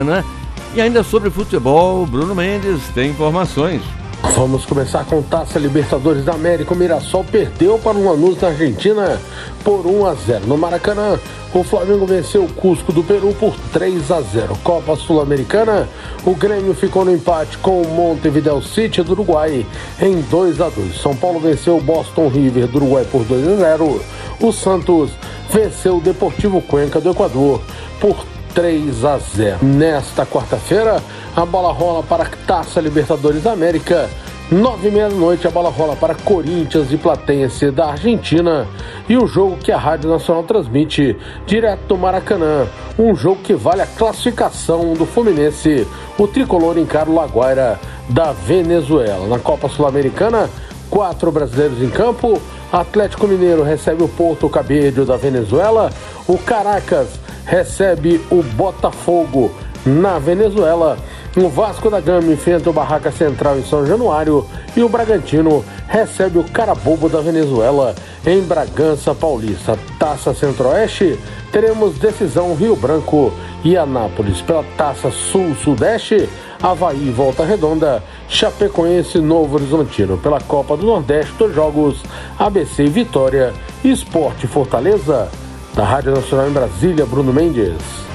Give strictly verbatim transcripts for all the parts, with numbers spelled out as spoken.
E ainda sobre futebol, Bruno Mendes tem informações. Vamos começar com Taça Libertadores da América. O Mirassol perdeu para o Lanús na Argentina por um a zero. No Maracanã, o Flamengo venceu o Cusco do Peru por três a zero. Copa Sul-Americana, o Grêmio ficou no empate com o Montevideo City do Uruguai em dois a dois. São Paulo venceu o Boston River do Uruguai por dois a zero. O Santos venceu o Deportivo Cuenca do Equador por três a zero. Nesta quarta-feira, a bola rola para a Taça Libertadores da América. Nove e meia da noite, a bola rola para Corinthians e Platense da Argentina. E o jogo que a Rádio Nacional transmite direto do Maracanã. Um jogo que vale a classificação do Fluminense. O tricolor encara o Laguaira da Venezuela. Na Copa Sul-Americana, quatro brasileiros em campo. Atlético Mineiro recebe o Porto Cabedelo da Venezuela. O Caracas recebe o Botafogo na Venezuela. O Vasco da Gama enfrenta o Barraca Central em São Januário e o Bragantino recebe o Carabobo da Venezuela em Bragança Paulista. Taça Centro-Oeste, teremos decisão Rio Branco e Anápolis. Pela Taça Sul-Sudeste, Avaí e Volta Redonda, Chapecoense e Novo Horizontino. Pela Copa do Nordeste, dois jogos, A B C e Vitória, Sport e Fortaleza. Da Rádio Nacional em Brasília, Bruno Mendes.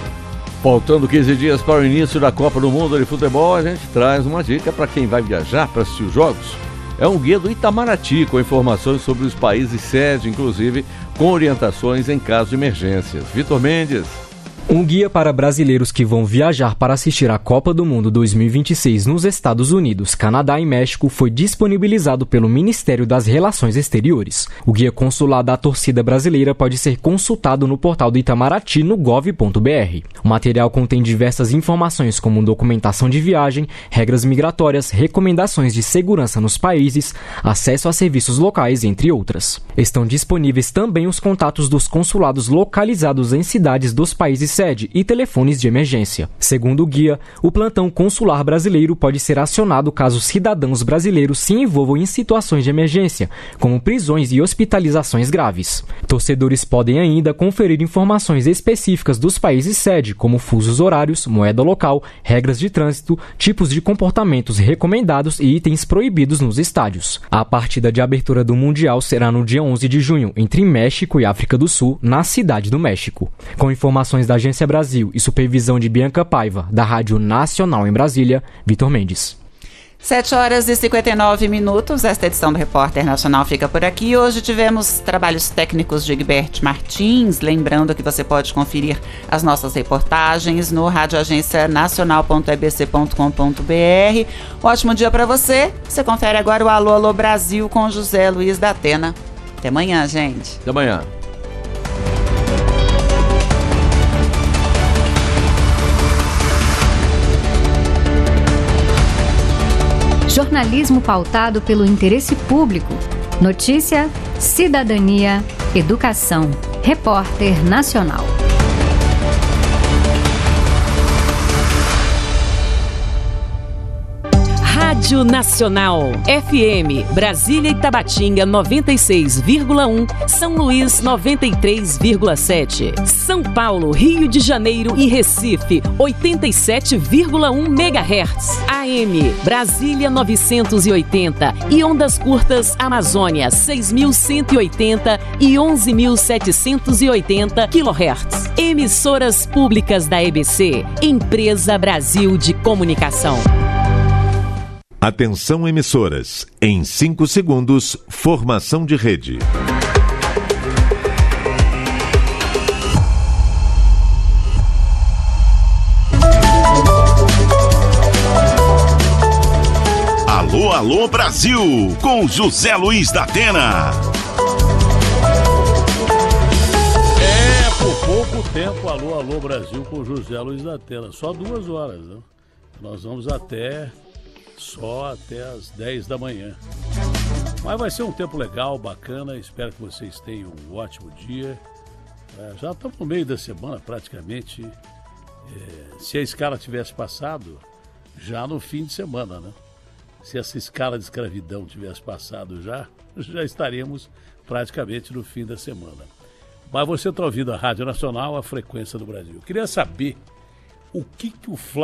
Faltando quinze dias para o início da Copa do Mundo de Futebol, a gente traz uma dica para quem vai viajar para assistir os jogos. É um guia do Itamaraty com informações sobre os países sede, inclusive com orientações em caso de emergências. Vitor Mendes. Um guia para brasileiros que vão viajar para assistir à Copa do Mundo dois mil e vinte e seis nos Estados Unidos, Canadá e México foi disponibilizado pelo Ministério das Relações Exteriores. O guia consular da torcida brasileira pode ser consultado no portal do Itamaraty no gov ponto br. O material contém diversas informações como documentação de viagem, regras migratórias, recomendações de segurança nos países, acesso a serviços locais, entre outras. Estão disponíveis também os contatos dos consulados localizados em cidades dos países sede e telefones de emergência. Segundo o guia, o plantão consular brasileiro pode ser acionado caso cidadãos brasileiros se envolvam em situações de emergência, como prisões e hospitalizações graves. Torcedores podem ainda conferir informações específicas dos países sede, como fusos horários, moeda local, regras de trânsito, tipos de comportamentos recomendados e itens proibidos nos estádios. A partida de abertura do Mundial será no dia onze de junho, entre México e África do Sul, na Cidade do México. Com informações da Agência Brasil e supervisão de Bianca Paiva, da Rádio Nacional em Brasília, Vitor Mendes. sete horas e cinquenta e nove minutos, esta edição do Repórter Nacional fica por aqui. Hoje tivemos trabalhos técnicos de Egberto Martins, lembrando que você pode conferir as nossas reportagens no rádio agência nacional ponto e b c ponto com ponto b r. Um ótimo dia para você. Você confere agora o Alô Alô Brasil com José Luiz da Atena. Até amanhã, gente. Até amanhã. Jornalismo pautado pelo interesse público. Notícia, cidadania, educação. Repórter Nacional. Rádio Nacional, F M, Brasília e Tabatinga noventa e seis vírgula um, São Luís noventa e três vírgula sete, São Paulo, Rio de Janeiro e Recife oitenta e sete vírgula um megahertz, A M, Brasília novecentos e oitenta e ondas curtas Amazônia seis mil cento e oitenta e onze mil setecentos e oitenta quilohertz. Emissoras públicas da E B C, Empresa Brasil de Comunicação. Atenção emissoras, em cinco segundos, formação de rede. Alô, alô Brasil, com José Luiz da Atena. É, por pouco tempo, alô, alô Brasil com José Luiz da Atena, só duas horas, né? Nós vamos até... só até as dez da manhã. Mas vai ser um tempo legal, bacana. Espero que vocês tenham um ótimo dia. É, já estamos no meio da semana, praticamente. É, se a escala tivesse passado, já no fim de semana, né? Se essa escala de escravidão tivesse passado já, já estaríamos praticamente no fim da semana. Mas você está ouvindo a Rádio Nacional, a frequência do Brasil. Eu queria saber o que, que o Flávio